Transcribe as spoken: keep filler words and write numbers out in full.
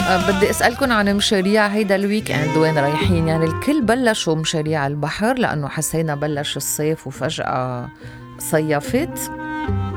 أه بدي أسألكن عن مشاريع هيدا الويك اند، وين رايحين؟ يعني الكل بلشوا مشاريع البحر لأنه حسينا بلش الصيف وفجأة صيفت.